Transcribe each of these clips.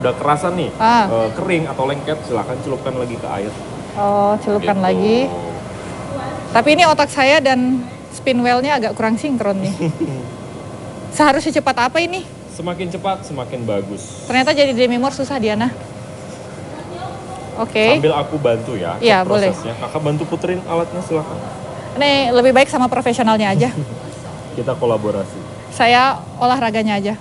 Udah kerasa nih, kering atau lengket, silakan celupkan lagi ke air. Oh, celupkan Gitu. lagi. Tapi ini otak saya dan spin wheel-nya agak kurang sinkron nih. Seharusnya cepat apa ini? Semakin cepat, semakin bagus. Ternyata jadi demi more susah, Diana. Oke. Sambil aku bantu ya, Iya, prosesnya. Kakak bantu puterin alatnya, silakan. Ini lebih baik sama profesionalnya aja. Kita kolaborasi. Saya olahraganya aja.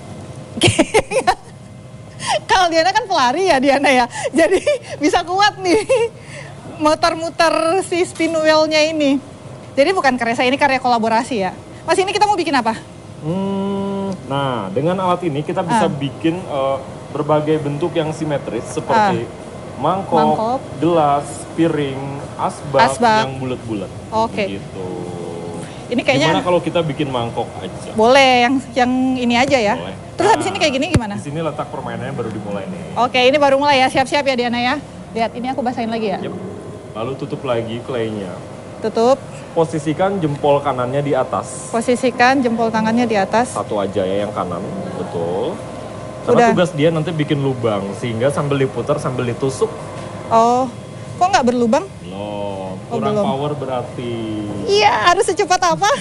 Kalau Diana kan pelari ya, Diana ya. Jadi bisa kuat nih muter-muter si spin wheel-nya ini. Jadi bukan karya saya, ini karya kolaborasi ya. Mas, ini kita mau bikin apa? Nah, dengan alat ini kita bisa bikin berbagai bentuk yang simetris seperti mangkok, gelas, piring, asbak yang bulat-bulat. Oke. Gitu. Ini kayaknya gimana kalau kita bikin mangkok aja? Boleh, yang ini aja ya. Boleh. Terus habis ini kayak gini gimana? Di sini letak permainannya baru dimulai nih. Oke, ini baru mulai ya. Siap-siap ya Diana ya. Lihat, ini aku basahin lagi ya. Yep. Lalu tutup lagi clay-nya. Tutup. Posisikan jempol kanannya di atas. Posisikan jempol tangannya di atas. Satu aja ya yang kanan, betul. Karena tugas dia nanti bikin lubang, sehingga sambil diputar sambil ditusuk. Oh, kok nggak berlubang? Belum, kurang power berarti. Iya, harus secepat apa?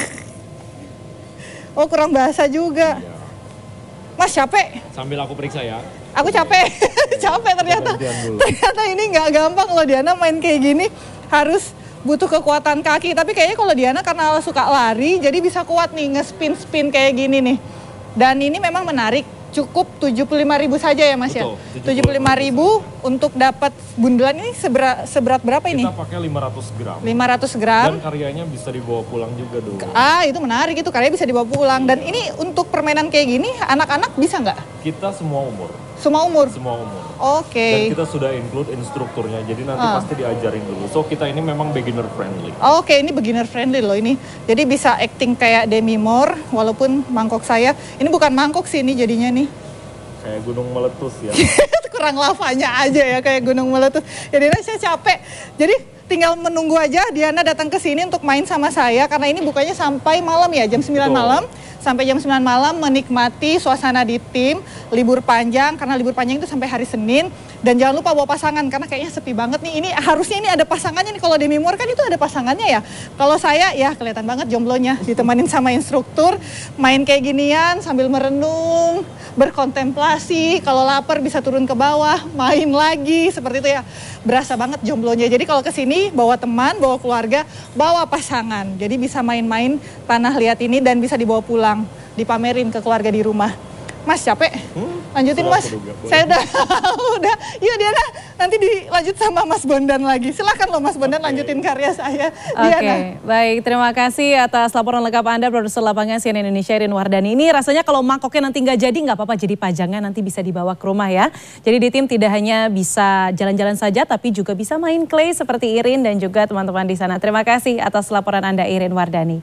Oh, kurang bahasa juga. Iya. Mas, capek? Sambil aku periksa ya. Aku capek. Capek ternyata. Ternyata ini nggak gampang loh Diana main kayak gini. Harus butuh kekuatan kaki. Tapi kayaknya kalau Diana karena suka lari, jadi bisa kuat nih nge-spin-spin kayak gini nih. Dan ini memang menarik. Cukup 75.000 saja ya Mas. Betul, ya? 75.000 untuk dapat bundelan ini seberat berapa ini? Kita pakai 500 gram. 500 gram. Dan karyanya bisa dibawa pulang juga dong. Itu menarik, itu karyanya bisa dibawa pulang. Dan ini untuk permainan kayak gini, anak-anak bisa nggak? Kita semua umur. Semua umur? Semua umur. Oke. Dan kita sudah include instrukturnya, jadi nanti pasti diajarin dulu. So kita ini memang beginner friendly. Oke, ini beginner friendly loh ini. Jadi bisa acting kayak Demi Moore, walaupun mangkok saya. Ini bukan mangkok sih ini jadinya nih. Kayak gunung meletus ya. Kurang lavanya aja ya kayak gunung meletus. Jadi saya capek. Jadi tinggal menunggu aja Diana datang ke sini untuk main sama saya. Karena ini bukanya sampai malam ya, jam 9 malam. Sampai jam 9 malam menikmati suasana di tim, libur panjang, karena libur panjang itu sampai hari Senin. Dan jangan lupa bawa pasangan, karena kayaknya sepi banget nih. Ini harusnya ini ada pasangannya nih, kalau Demi Moore kan itu ada pasangannya ya. Kalau saya ya kelihatan banget jomblonya, ditemanin sama instruktur, main kayak ginian sambil merenung, berkontemplasi, kalau lapar bisa turun ke bawah, main lagi, seperti itu ya. Berasa banget jomblonya. Jadi kalau kesini bawa teman, bawa keluarga, bawa pasangan. Jadi bisa main-main tanah liat ini dan bisa dibawa pulang, dipamerin ke keluarga di rumah. Mas capek? Lanjutin Mas. Saya udah. Iya Diana, nanti dilanjut sama Mas Bondan lagi. Silakan loh Mas Bondan lanjutin karya saya. Oke, baik. Terima kasih atas laporan lengkap Anda, produser lapangan CNN Indonesia Irin Wardani. Ini rasanya kalau mangkoknya nanti nggak jadi nggak apa-apa, jadi pajangan nanti bisa dibawa ke rumah ya. Jadi di tim tidak hanya bisa jalan-jalan saja, tapi juga bisa main clay seperti Irin dan juga teman-teman di sana. Terima kasih atas laporan Anda Irin Wardani.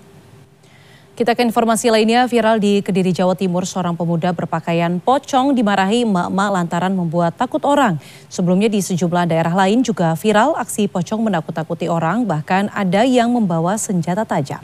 Kita ke informasi lainnya, viral di Kediri, Jawa Timur, seorang pemuda berpakaian pocong dimarahi emak-emak lantaran membuat takut orang. Sebelumnya di sejumlah daerah lain juga viral aksi pocong menakut-nakuti orang, bahkan ada yang membawa senjata tajam.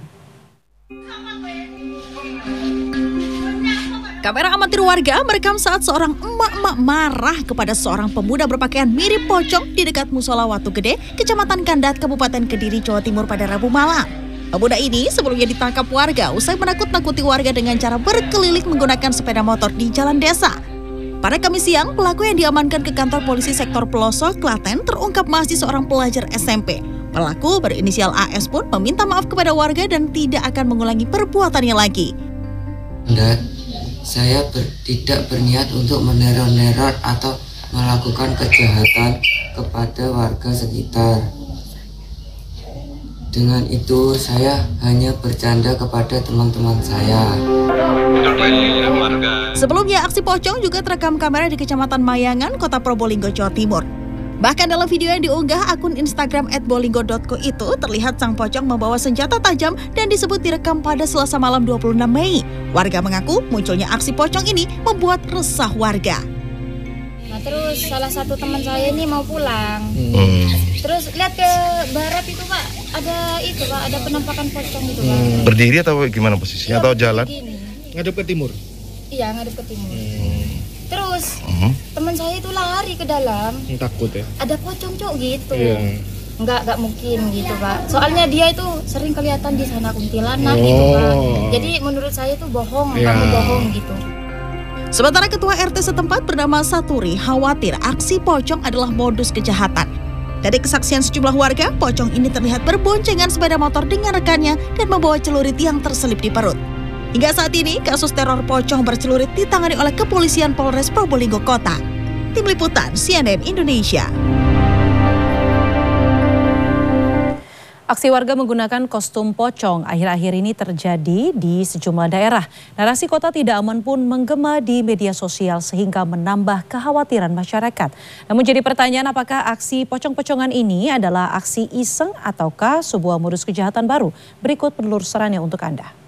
Kamera amatir warga merekam saat seorang emak-emak marah kepada seorang pemuda berpakaian mirip pocong di dekat Musola Watu Gede, Kecamatan Kandat, Kabupaten Kediri, Jawa Timur pada Rabu malam. Pemuda ini sebelumnya ditangkap warga usai menakut-nakuti warga dengan cara berkeliling menggunakan sepeda motor di jalan desa. Pada Kamis siang, pelaku yang diamankan ke kantor polisi sektor Pelosok, Klaten terungkap masih seorang pelajar SMP. Pelaku berinisial AS pun meminta maaf kepada warga dan tidak akan mengulangi perbuatannya lagi. Saya tidak berniat untuk meneror-neror atau melakukan kejahatan kepada warga sekitar. Dengan itu saya hanya bercanda kepada teman-teman saya. Sebelumnya aksi pocong juga terekam kamera di Kecamatan Mayangan, Kota Probolinggo, Jawa Timur. Bahkan dalam video yang diunggah akun Instagram @bolinggo.co itu terlihat sang pocong membawa senjata tajam dan disebut direkam pada Selasa malam 26 Mei. Warga mengaku munculnya aksi pocong ini membuat resah warga. Nah terus salah satu teman saya ini mau pulang. Terus lihat ke barat itu Pak, ada penampakan pocong itu Pak. Berdiri atau gimana posisinya, atau jalan? Begini. Ngadep ke timur? Iya, ngadep ke timur. Terus teman saya itu lari ke dalam. Takut ya? Ada pocong Cok gitu. Iya. Nggak mungkin gitu Pak. Soalnya dia itu sering kelihatan di sana kuntilanak gitu Pak. Jadi menurut saya itu bohong, kamu bohong gitu. Sementara Ketua RT setempat bernama Saturi khawatir aksi pocong adalah modus kejahatan. Dari kesaksian sejumlah warga, pocong ini terlihat berboncengan sepeda motor dengan rekannya dan membawa celurit yang terselip di perut. Hingga saat ini, kasus teror pocong bercelurit ditangani oleh Kepolisian Polres Probolinggo Kota. Tim Liputan CNN Indonesia. Aksi warga menggunakan kostum pocong akhir-akhir ini terjadi di sejumlah daerah. Narasi kota tidak aman pun menggema di media sosial sehingga menambah kekhawatiran masyarakat. Namun jadi pertanyaan, apakah aksi pocong-pocongan ini adalah aksi iseng ataukah sebuah modus kejahatan baru? Berikut penelusurannya untuk Anda.